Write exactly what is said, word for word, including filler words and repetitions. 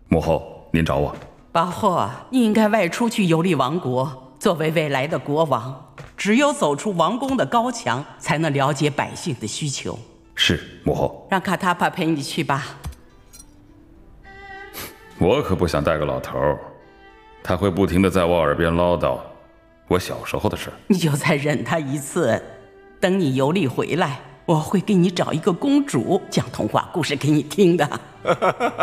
母后，您找我。 宝后，你应该外出去游历王国，作为未来的国王，只有走出王宫的高墙，才能了解百姓的需求。 是，母后。 让卡塔帕陪你去吧。 我可不想带个老头儿，他会不停地在我耳边唠叨我小时候的事。 你就再忍他一次，等你游历回来，我会给你找一个公主讲童话故事给你听的。